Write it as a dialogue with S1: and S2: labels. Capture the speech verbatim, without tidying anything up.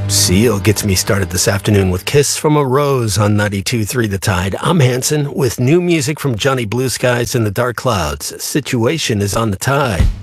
S1: Seal gets me started this afternoon with Kiss from a Rose on ninety-two point three The Tide. I'm Hanson with new music from Johnny Blue Skies and the Dark Clouds. Situation is on the Tide.